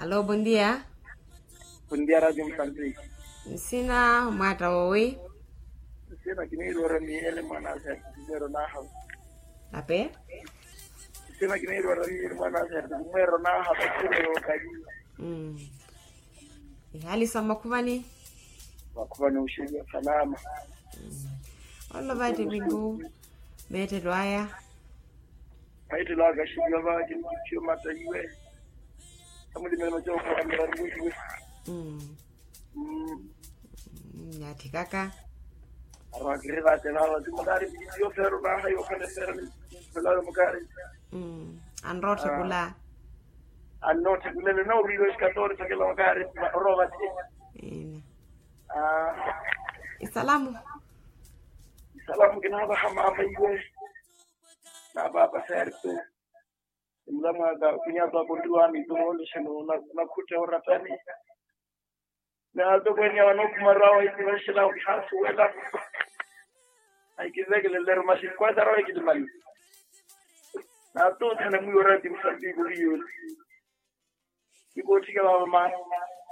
Alô, bom dia. Bom dia, Rádio Moçambique. Sina mata oi. Sina kini lora mi ele mana sa dinero na ha. Ape? Sina kini lora mi ele mana sa dinero na ha pa kile kaji. Hali sama kuvani? Wakuwa na ushindi salama. Wala vati bingu. Mete dwaya. Haiti la ga shiga ba jin ciwo mata yiwe. Kamu di melo jawo ko amira nguji. Nyati kaka. Arwa greva te la di magari yo fero na ha yo kana fero bela magari. Anrote kula. Annote kulele no rido skatore ta kila magari roba ti. Salamu. Salamu kinaba hama yiwe. Na baba certo. Mlama ga kunya to bonduani to wole shino na kuta oratani. Na to kwenya wanoku marawa ikiwashila ukihasu wela. Aikizegele lero mashi kwa darawa ikidimali. Na to tena muyora di Moçambique liyo. Iko tika baba ma